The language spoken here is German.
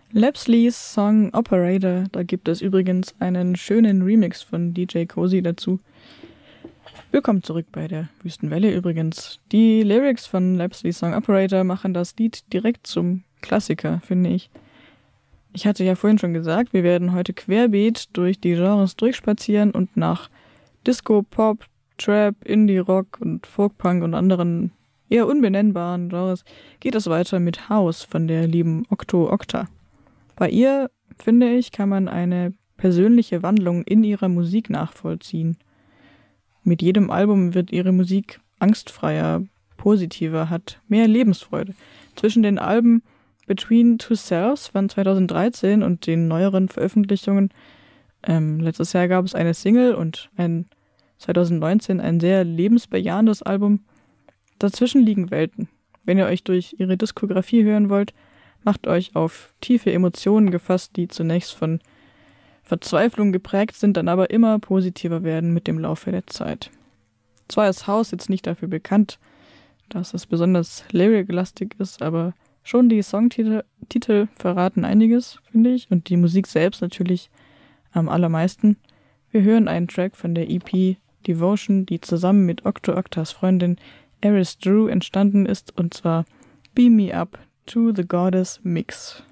Lapsleys Song Operator, da gibt es übrigens einen schönen Remix von DJ Cozy dazu. Willkommen zurück bei der Wüstenwelle übrigens. Die Lyrics von Lapsleys Song Operator machen das Lied direkt zum Klassiker, finde ich. Ich hatte ja vorhin schon gesagt, wir werden heute querbeet durch die Genres durchspazieren und nach Disco, Pop, Trap, Indie-Rock und Folkpunk und anderen eher unbenennbaren Genres geht es weiter mit House von der lieben Octo Octa. Bei ihr, finde ich, kann man eine persönliche Wandlung in ihrer Musik nachvollziehen. Mit jedem Album wird ihre Musik angstfreier, positiver, hat mehr Lebensfreude. Zwischen den Alben Between Two Selves von 2013 und den neueren Veröffentlichungen, letztes Jahr gab es eine Single und 2019 ein sehr lebensbejahendes Album. Dazwischen liegen Welten. Wenn ihr euch durch ihre Diskografie hören wollt, macht euch auf tiefe Emotionen gefasst, die zunächst von Verzweiflung geprägt sind, dann aber immer positiver werden mit dem Laufe der Zeit. Zwar ist House jetzt nicht dafür bekannt, dass es besonders lyric-lastig ist, aber schon die Songtitel verraten einiges, finde ich, und die Musik selbst natürlich am allermeisten. Wir hören einen Track von der EP Devotion, die zusammen mit Octo Octas Freundin Eris Drew entstanden ist, und zwar Beam Me Up to the Goddess Mix.